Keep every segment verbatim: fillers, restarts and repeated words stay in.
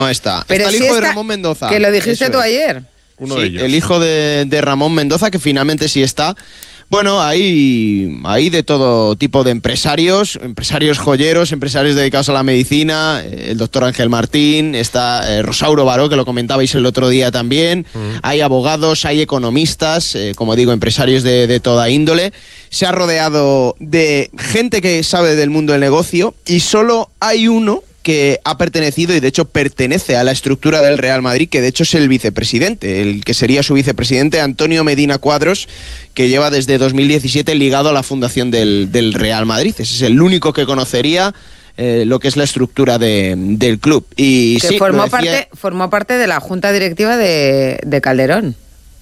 No está. Pero está el sí hijo está, de Ramón Mendoza. Que lo dijiste Eso tú es. ayer. Uno sí, de ellos. El hijo de, de Ramón Mendoza, que finalmente sí está. Bueno, hay, hay de todo tipo de empresarios, empresarios joyeros, empresarios dedicados a la medicina, el doctor Ángel Martín, está eh, Rosauro Baró, que lo comentabais el otro día también, mm. hay abogados, hay economistas, eh, como digo, empresarios de, de toda índole. Se ha rodeado de gente que sabe del mundo del negocio y solo hay uno que ha pertenecido y de hecho pertenece a la estructura del Real Madrid, que de hecho es el vicepresidente, el que sería su vicepresidente, Antonio Medina Cuadros, que lleva desde dos mil diecisiete ligado a la fundación del, del Real Madrid. Ese es el único que conocería eh, lo que es la estructura de, del club. Y que sí, formó, decía... parte, formó parte de la junta directiva de, de Calderón.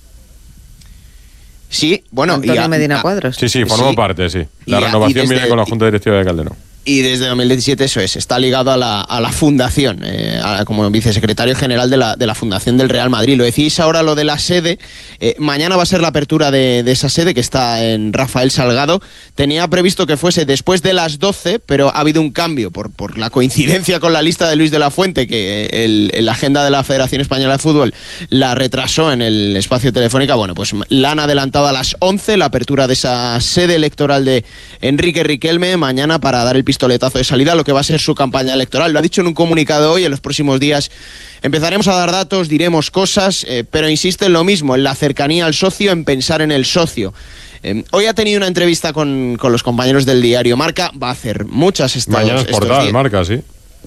Sí, bueno... Antonio y a, Medina a, Cuadros. Sí, sí, formó sí. parte, sí. La y renovación a, desde, viene con la junta directiva de Calderón. Y desde dos mil diecisiete eso es, está ligado a la, a la fundación, eh, a, como vicesecretario general de la, de la fundación del Real Madrid. Lo decís ahora lo de la sede, eh, mañana va a ser la apertura de, de esa sede que está en Rafael Salgado. Tenía previsto que fuese después de las doce, pero ha habido un cambio por, por la coincidencia con la lista de Luis de la Fuente, que el, el, la agenda de la Federación Española de Fútbol la retrasó en el espacio telefónica. Bueno, pues la han adelantado a las once, la apertura de esa sede electoral de Enrique Riquelme, mañana para dar el pistoletazo de salida a lo que va a ser su campaña electoral. Lo ha dicho en un comunicado hoy. En los próximos días empezaremos a dar datos, diremos cosas, eh, pero insiste en lo mismo, en la cercanía al socio, en pensar en el socio. Eh, hoy ha tenido una entrevista con, con los compañeros del diario Marca, va a hacer muchas estos, mañana es portada de Marca, sí.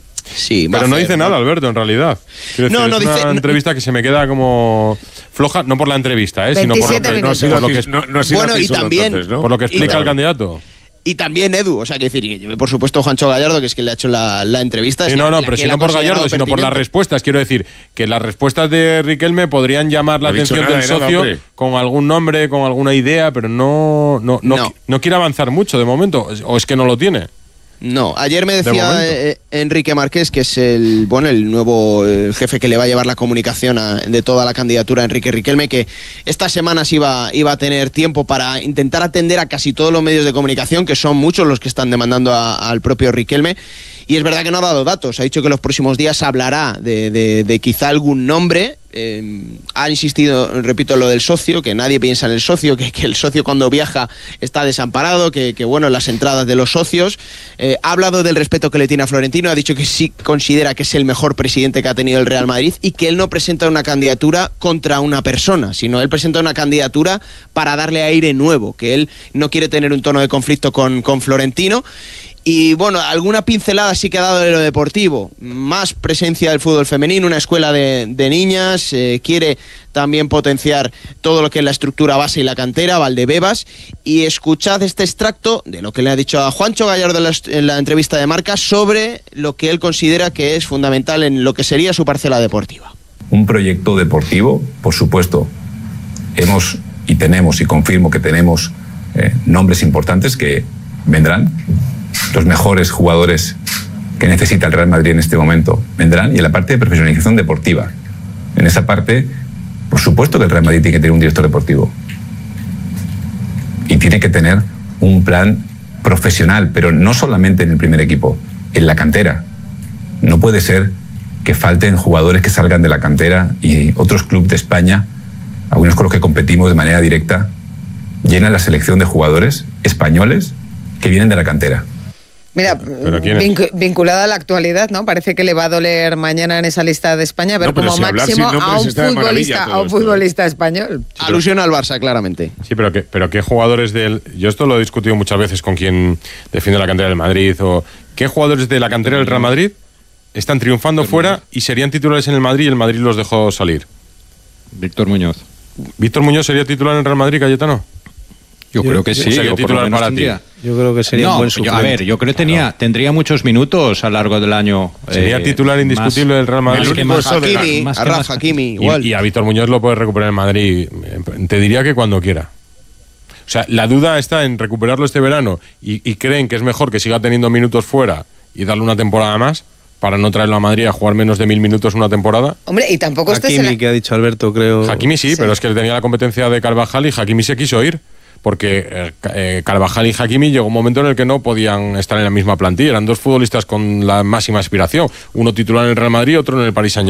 Sí, pero no hacer, dice ¿no? nada, Alberto, en realidad. Quiero decir, no, no es dice, una entrevista no, que se me queda como floja, no por la entrevista, ¿eh? sino por lo que, no, por lo que, no, no ha sido bueno, y también, entonces, ¿no? por lo que explica claro. el candidato. Y también Edu, o sea, que decir, por supuesto Juancho Gallardo, que es quien le ha hecho la, la entrevista. Sí, es no, la, no, la pero si no ha por Gallardo, sino por las respuestas. Quiero decir que las respuestas de Riquelme podrían llamar la no atención nada, del socio nada, con algún nombre, con alguna idea, pero no, no, no, no. no quiere avanzar mucho de momento, o es que no lo tiene. No, ayer me decía eh, Enrique Márquez, que es el bueno el nuevo el jefe que le va a llevar la comunicación a, de toda la candidatura a Enrique Riquelme, que estas semanas iba, iba a tener tiempo para intentar atender a casi todos los medios de comunicación, que son muchos los que están demandando a, al propio Riquelme. Y es verdad que no ha dado datos, ha dicho que los próximos días hablará de, de, de quizá algún nombre. Eh, ha insistido, repito, lo del socio, que nadie piensa en el socio, que, que el socio cuando viaja está desamparado, que, que bueno, las entradas de los socios. Eh, ha hablado del respeto que le tiene a Florentino, ha dicho que sí considera que es el mejor presidente que ha tenido el Real Madrid y que él no presenta una candidatura contra una persona, sino él presenta una candidatura para darle aire nuevo, que él no quiere tener un tono de conflicto con, con Florentino. Y bueno, alguna pincelada sí que ha dado de lo deportivo, más presencia del fútbol femenino, una escuela de, de niñas, eh, quiere también potenciar todo lo que es la estructura base y la cantera, Valdebebas, y escuchad este extracto de lo que le ha dicho a Juancho Gallardo en la, en la entrevista de Marca sobre lo que él considera que es fundamental en lo que sería su parcela deportiva. Un proyecto deportivo, por supuesto, hemos y tenemos, y confirmo que tenemos eh, nombres importantes que vendrán. Los mejores jugadores que necesita el Real Madrid en este momento vendrán, y en la parte de profesionalización deportiva. En esa parte, por supuesto que el Real Madrid tiene que tener un director deportivo y tiene que tener un plan profesional, pero no solamente en el primer equipo, en la cantera. No puede ser que falten jugadores que salgan de la cantera y otros clubes de España, algunos con los que competimos de manera directa, llenan la selección de jugadores españoles que vienen de la cantera. Mira, vinc- vinculada a la actualidad, ¿no? Parece que le va a doler mañana en esa lista de España ver no, como si máximo a un, futbolista, a un futbolista español. Sí, alusión al Barça, claramente. Sí, pero ¿qué, pero qué jugadores del... Yo esto lo he discutido muchas veces con quien defiende la cantera del Madrid, o ¿qué jugadores de la cantera del Real Madrid están triunfando fuera y serían titulares en el Madrid y el Madrid los dejó salir? Víctor Muñoz. ¿Víctor Muñoz sería titular en el Real Madrid, Cayetano? Yo, yo creo que sí. Sería titular para ti. Yo creo que sería no, un buen suplente. A ver, yo creo que tenía, no. tendría muchos minutos a lo largo del año. Sería eh, titular indiscutible más, del Real Madrid. El único más, Hakimi, más, a Rafa Hakimi, igual. Y, y a Víctor Muñoz lo puede recuperar en Madrid, te diría que cuando quiera. O sea, la duda está en recuperarlo este verano y, y creen que es mejor que siga teniendo minutos fuera y darle una temporada más para no traerlo a Madrid a jugar menos de mil minutos una temporada. Hombre, y tampoco Hakimi, este la... que ha dicho Alberto, creo... Hakimi sí, sí, pero es que tenía la competencia de Carvajal y Hakimi se quiso ir. Porque eh, eh, Carvajal y Hakimi llegó un momento en el que no podían estar en la misma plantilla. Eran dos futbolistas con la máxima aspiración. Uno titular en el Real Madrid, otro en el Paris Saint-Germain.